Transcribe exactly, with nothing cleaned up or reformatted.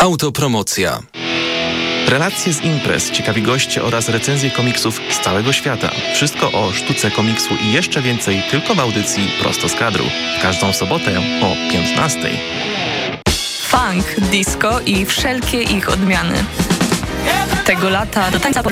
Autopromocja. Relacje z imprez, ciekawi goście oraz recenzje komiksów z całego świata. Wszystko o sztuce komiksu i jeszcze więcej tylko w audycji Prosto z kadru. W każdą sobotę o piętnastej. Funk, disco i wszelkie ich odmiany. Tego lata do tańca